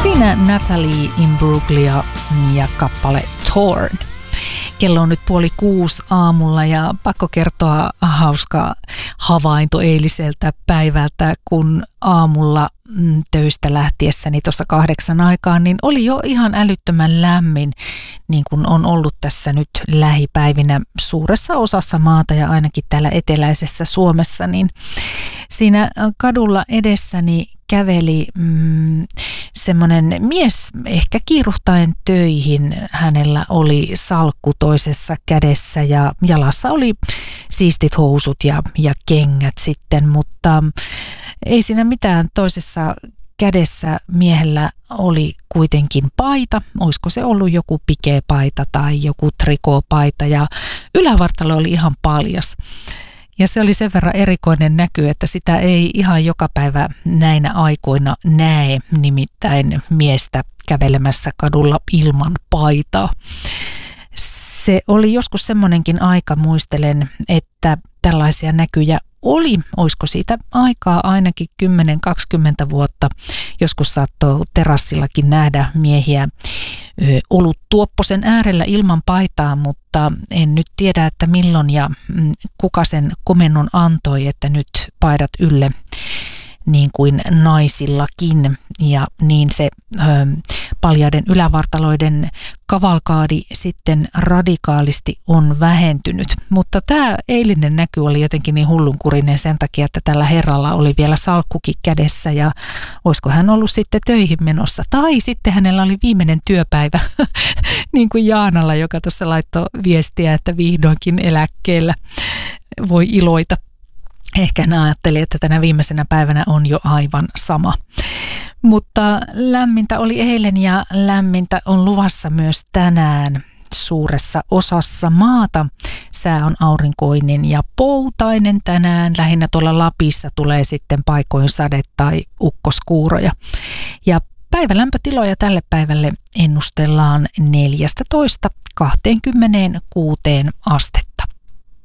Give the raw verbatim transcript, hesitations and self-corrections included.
Siinä Natalie Imbruglia ja kappale Torn. Kello on nyt puoli kuusi aamulla ja pakko kertoa hauska havainto eiliseltä päivältä, kun aamulla töistä lähtiessäni tuossa kahdeksan aikaan, niin oli jo ihan älyttömän lämmin, niin kuin on ollut tässä nyt lähipäivinä suuressa osassa maata ja ainakin täällä eteläisessä Suomessa, niin siinä kadulla edessäni käveli mm, semmoinen mies ehkä kiiruhtaen töihin. Hänellä oli salkku toisessa kädessä ja jalassa oli siistit housut ja, ja kengät sitten, mutta ei siinä mitään. Toisessa kädessä miehellä oli kuitenkin paita. Olisiko se ollut joku pikepaita tai joku trikoopaita ja ylävartalo oli ihan paljas. Ja se oli sen verran erikoinen näky, että sitä ei ihan joka päivä näinä aikoina näe, nimittäin miestä kävelemässä kadulla ilman paitaa. Se oli joskus semmoinenkin aika, muistelen, että tällaisia näkyjä oli, olisiko siitä aikaa ainakin kymmenen kaksikymmentä vuotta. Joskus saattoi terassillakin nähdä miehiä oluttuopposen äärellä ilman paitaa, mutta en nyt tiedä, että milloin ja kuka sen komennon antoi, että nyt paidat ylle niin kuin naisillakin. Ja niin se ö, paljaiden ylävartaloiden kavalkaadi sitten radikaalisti on vähentynyt. Mutta tämä eilinen näky oli jotenkin niin hullunkurinen sen takia, että tällä herralla oli vielä salkkukin kädessä ja olisiko hän ollut sitten töihin menossa. Tai sitten hänellä oli viimeinen työpäivä, niin kuin Jaanalla, joka tuossa laittoi viestiä, että vihdoinkin eläkkeellä voi iloita. Ehkä hän ajatteli, että tänä viimeisenä päivänä on jo aivan sama. Mutta lämmintä oli eilen ja lämmintä on luvassa myös tänään suuressa osassa maata. Sää on aurinkoinen ja poutainen tänään. Lähinnä tuolla Lapissa tulee sitten paikoin sade- tai ukkoskuuroja. Ja päivälämpötiloja tälle päivälle ennustellaan neljätoista kaksikymmentäkuusi astetta.